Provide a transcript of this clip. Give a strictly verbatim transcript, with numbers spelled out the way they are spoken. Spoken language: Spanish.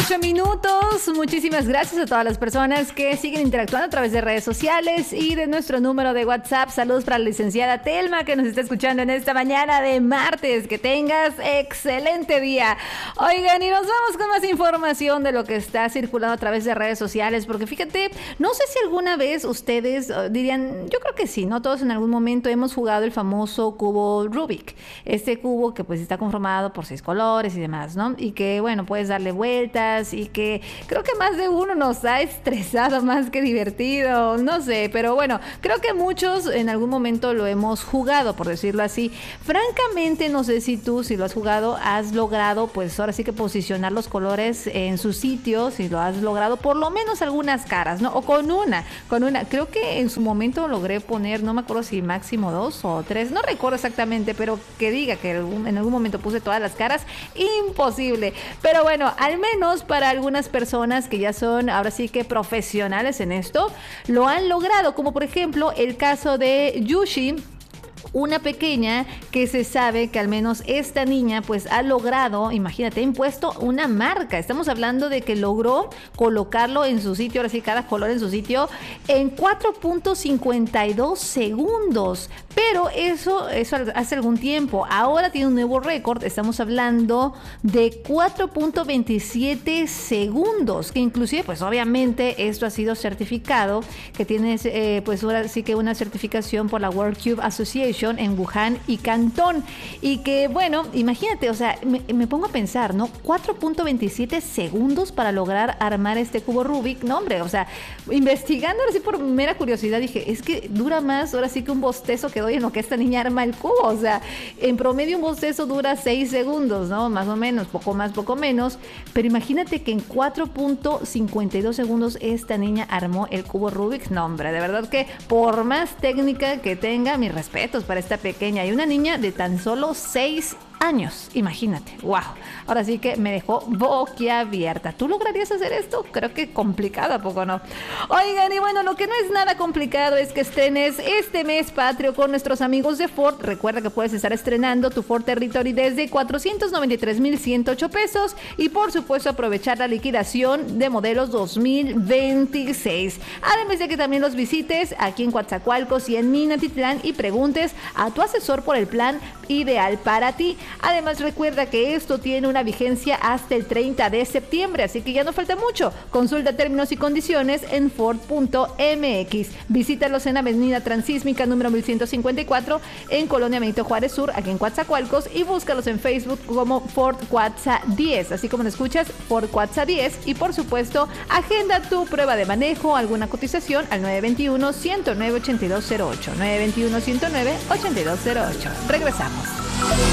ocho minutos. Muchísimas gracias a todas las personas que siguen interactuando a través de redes sociales y de nuestro número de WhatsApp. Saludos para la licenciada Telma que nos está escuchando en esta mañana de martes. Que tengas excelente día. Oigan, y nos vamos con más información de lo que está circulando a través de redes sociales, porque fíjate, no sé si alguna vez ustedes uh, dirían, yo creo que sí, ¿no? Todos en algún momento hemos jugado el famoso cubo Rubik. Este cubo que pues está conformado por seis colores y demás, ¿no? Y que, bueno, puedes darle vueltas y que creo que más de uno nos ha estresado más que divertido, no sé, pero bueno, creo que muchos en algún momento lo hemos jugado, por decirlo así. Francamente, no sé si tú, si lo has jugado, has logrado, pues ahora sí que posicionar los colores en su sitio, si lo has logrado, por lo menos algunas caras, ¿no? O con una, con una, creo que en su momento logré poner, no me acuerdo si máximo dos o tres, no recuerdo exactamente, pero que diga que en algún momento puse todas las caras, imposible. Pero bueno, al menos para algunas personas que ya son ahora sí que profesionales en esto, lo han logrado, como por ejemplo el caso de Yushi, una pequeña que se sabe que al menos esta niña pues ha logrado, imagínate, ha impuesto una marca. Estamos hablando de que logró colocarlo en su sitio, ahora sí, cada color en su sitio, en cuatro punto cincuenta y dos segundos. Pero eso, eso hace algún tiempo. Ahora tiene un nuevo récord. Estamos hablando de cuatro punto veintisiete segundos, que inclusive pues obviamente esto ha sido certificado, que tiene eh, pues ahora sí que una certificación por la World Cube Association en Wuhan y Cantón. Y que bueno, imagínate, o sea, me, me pongo a pensar, ¿no? cuatro punto veintisiete segundos para lograr armar este cubo Rubik. No, hombre, o sea, investigando ahora sí por mera curiosidad dije, es que dura más ahora sí que un bostezo que doy en lo que esta niña arma el cubo. O sea, en promedio un bostezo dura seis segundos, ¿no? Más o menos, poco más, poco menos. Pero imagínate que en cuatro punto cincuenta y dos segundos esta niña armó el cubo Rubik. No, hombre, de verdad que por más técnica que tenga, mis respetos para esta pequeña, y una niña de tan solo seis años, imagínate, wow, ahora sí que me dejó boquiabierta. ¿Tú lograrías hacer esto? Creo que complicado, ¿a poco no? Oigan, y bueno, lo que no es nada complicado es que estrenes este mes patrio con nuestros amigos de Ford. Recuerda que puedes estar estrenando tu Ford Territory desde cuatrocientos noventa y tres mil ciento ocho pesos y por supuesto aprovechar la liquidación de modelos dos mil veintiséis. Además de que también los visites aquí en Coatzacoalcos y en Minatitlán y preguntes a tu asesor por el plan ideal para ti. Además, recuerda que esto tiene una vigencia hasta el treinta de septiembre, así que ya no falta mucho. Consulta términos y condiciones en Ford punto M X. Visítalos en Avenida Transísmica número mil ciento cincuenta y cuatro en Colonia Benito Juárez Sur, aquí en Coatzacoalcos, y búscalos en Facebook como Ford Coatza diez, así como lo escuchas, Ford Coatza diez, y por supuesto, agenda tu prueba de manejo, alguna cotización al nueve dos uno, uno cero nueve, ocho dos cero ocho, nueve dos uno, uno cero nueve, ocho dos cero ocho. Regresamos.